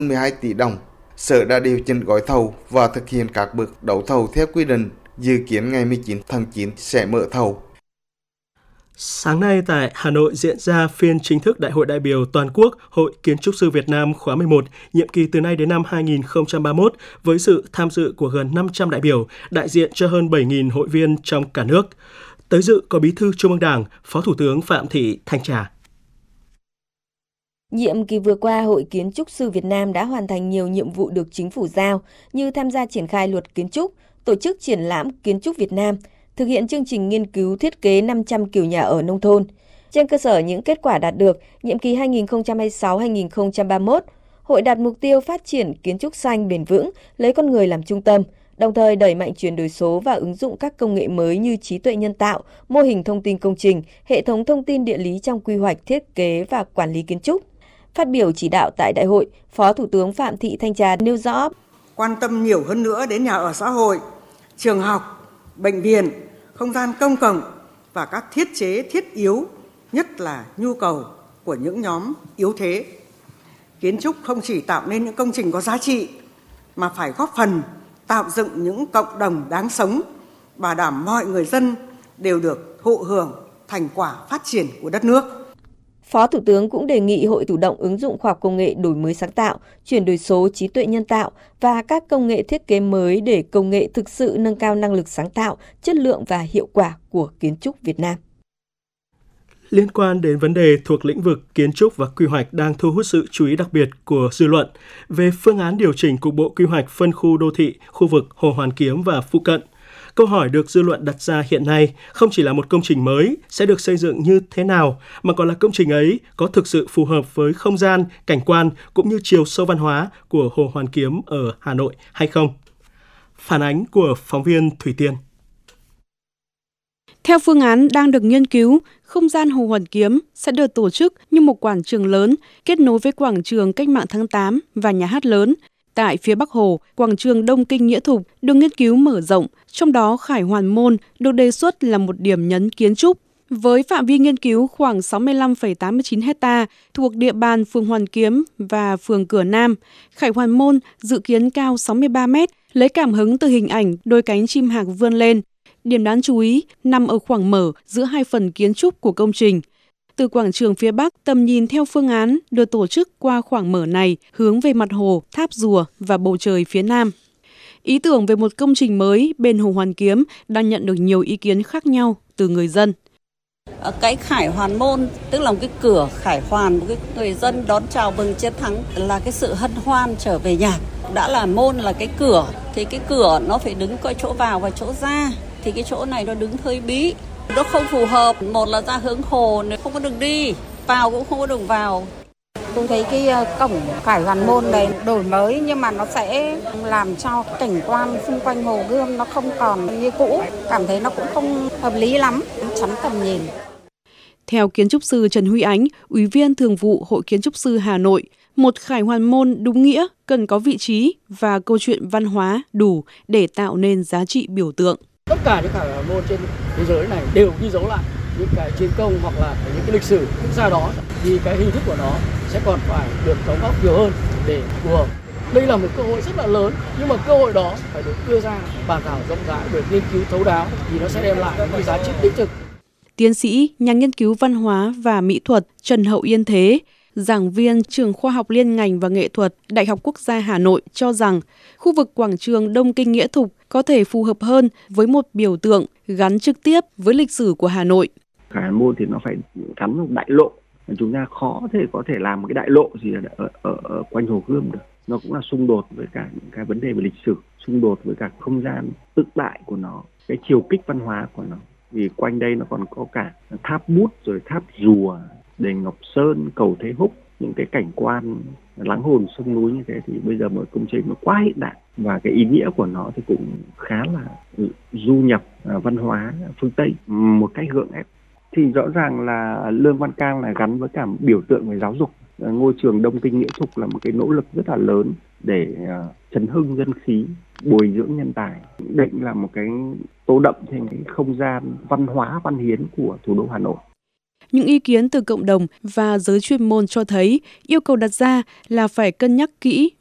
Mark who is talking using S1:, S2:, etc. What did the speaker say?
S1: 12 tỷ đồng. Sở đã điều chỉnh gói thầu và thực hiện các bước đấu thầu theo quy định, dự kiến ngày 19 tháng 9 sẽ mở thầu.
S2: Sáng nay tại Hà Nội diễn ra phiên chính thức Đại hội đại biểu toàn quốc Hội Kiến trúc sư Việt Nam khóa 11, nhiệm kỳ từ nay đến năm 2031 với sự tham dự của gần 500 đại biểu, đại diện cho hơn 7.000 hội viên trong cả nước. Tới dự có Bí thư Trung ương Đảng, Phó Thủ tướng Phạm Thị Thanh Trà.
S3: Nhiệm kỳ vừa qua, Hội Kiến trúc sư Việt Nam đã hoàn thành nhiều nhiệm vụ được chính phủ giao như tham gia triển khai luật kiến trúc, tổ chức triển lãm kiến trúc Việt Nam, thực hiện chương trình nghiên cứu thiết kế 500 kiểu nhà ở nông thôn. Trên cơ sở những kết quả đạt được, nhiệm kỳ 2026-2031, Hội đặt mục tiêu phát triển kiến trúc xanh bền vững, lấy con người làm trung tâm, đồng thời đẩy mạnh chuyển đổi số và ứng dụng các công nghệ mới như trí tuệ nhân tạo, mô hình thông tin công trình, hệ thống thông tin địa lý trong quy hoạch thiết kế và quản lý kiến trúc. Phát biểu chỉ đạo tại đại hội, Phó Thủ tướng Phạm Thị Thanh Trà nêu rõ:
S4: quan tâm nhiều hơn nữa đến nhà ở xã hội, trường học, bệnh viện, không gian công cộng và các thiết chế thiết yếu, nhất là nhu cầu của những nhóm yếu thế. Kiến trúc không chỉ tạo nên những công trình có giá trị, mà phải góp phần tạo dựng những cộng đồng đáng sống, bảo đảm mọi người dân đều được thụ hưởng thành quả phát triển của đất nước.
S3: Phó Thủ tướng cũng đề nghị hội chủ động ứng dụng khoa học công nghệ đổi mới sáng tạo, chuyển đổi số, trí tuệ nhân tạo và các công nghệ thiết kế mới để công nghệ thực sự nâng cao năng lực sáng tạo, chất lượng và hiệu quả của kiến trúc Việt Nam.
S2: Liên quan đến vấn đề thuộc lĩnh vực kiến trúc và quy hoạch đang thu hút sự chú ý đặc biệt của dư luận về phương án điều chỉnh cục bộ quy hoạch phân khu đô thị, khu vực Hồ Hoàn Kiếm và phụ cận. Câu hỏi được dư luận đặt ra hiện nay không chỉ là một công trình mới sẽ được xây dựng như thế nào, mà còn là công trình ấy có thực sự phù hợp với không gian, cảnh quan cũng như chiều sâu văn hóa của Hồ Hoàn Kiếm ở Hà Nội hay không. Phản ánh của phóng viên Thủy Tiên.
S5: Theo phương án đang được nghiên cứu, không gian Hồ Hoàn Kiếm sẽ được tổ chức như một quảng trường lớn kết nối với quảng trường Cách mạng tháng 8 và nhà hát lớn. Tại phía Bắc Hồ, quảng trường Đông Kinh Nghĩa Thục được nghiên cứu mở rộng, trong đó Khải Hoàn Môn được đề xuất là một điểm nhấn kiến trúc. Với phạm vi nghiên cứu khoảng 65,89 ha thuộc địa bàn phường Hoàn Kiếm và phường Cửa Nam, Khải Hoàn Môn dự kiến cao 63 m, lấy cảm hứng từ hình ảnh đôi cánh chim hạc vươn lên. Điểm đáng chú ý nằm ở khoảng mở giữa hai phần kiến trúc của công trình. Từ quảng trường phía Bắc, tầm nhìn theo phương án được tổ chức qua khoảng mở này hướng về mặt hồ, tháp rùa và bầu trời phía Nam. Ý tưởng về một công trình mới bên Hồ Hoàn Kiếm đang nhận được nhiều ý kiến khác nhau từ người dân.
S6: Cái Khải Hoàn Môn, tức là một cái cửa Khải Hoàn, một cái người dân đón chào mừng chiến thắng, là cái sự hân hoan trở về nhà. Đã là môn là cái cửa, thì cái cửa nó phải đứng coi chỗ vào và chỗ ra. Thì cái chỗ này nó đứng hơi bí, nó không phù hợp. Một là ra hướng hồ, không có đường đi, vào cũng không có đường vào.
S7: Tôi thấy cái cổng Khải Hoàn Môn này đổi mới, nhưng mà nó sẽ làm cho cảnh quan xung quanh Hồ Gươm nó không còn như cũ. Cảm thấy nó cũng không hợp lý lắm, chắn tầm nhìn.
S5: Theo kiến trúc sư Trần Huy Ánh, Ủy viên Thường vụ Hội Kiến trúc sư Hà Nội, một Khải Hoàn Môn đúng nghĩa cần có vị trí và câu chuyện văn hóa đủ để tạo nên giá trị biểu tượng.
S8: Tất cả những Khải Hoàn Môn trên thế giới này đều ghi dấu lại những cái chiến công hoặc là những cái lịch sử quốc gia đó, thì cái hình thức của nó sẽ còn phải được đóng góp nhiều hơn để phù hợp. Đây là một cơ hội rất là lớn, nhưng mà cơ hội đó phải được đưa ra bàn thảo rộng rãi, được nghiên cứu thấu đáo thì nó sẽ đem lại những giá trị đích thực.
S5: Tiến sĩ, nhà nghiên cứu văn hóa và mỹ thuật Trần Hậu Yên Thế, giảng viên trường khoa học liên ngành và nghệ thuật Đại học Quốc gia Hà Nội cho rằng khu vực quảng trường Đông Kinh Nghĩa Thục có thể phù hợp hơn với một biểu tượng gắn trực tiếp với lịch sử của Hà Nội.
S9: Khải Hoàn Môn thì nó phải gắn một đại lộ, chúng ta khó có thể làm một cái đại lộ gì ở quanh Hồ Gươm được. Nó cũng là xung đột với cả những cái vấn đề về lịch sử, xung đột với cả không gian tự tại của nó, cái chiều kích văn hóa của nó. Vì quanh đây nó còn có cả tháp Bút, rồi tháp Rùa, đền Ngọc Sơn, cầu Thế Húc, những cái cảnh quan lắng hồn sông núi như thế, thì bây giờ một công trình nó quá hiện đại và cái ý nghĩa của nó thì cũng khá là du nhập văn hóa phương Tây một cách gượng ép. Thì rõ ràng là Lương Văn Can là gắn với cả biểu tượng về giáo dục. Ngôi trường Đông Kinh Nghĩa Thục là một cái nỗ lực rất là lớn để trấn hưng dân khí, bồi dưỡng nhân tài, định là một cái tô đậm thêm cái không gian văn hóa văn hiến của thủ đô Hà Nội.
S5: những ý kiến từ cộng đồng và giới chuyên môn cho thấy yêu cầu đặt ra là phải cân nhắc kỹ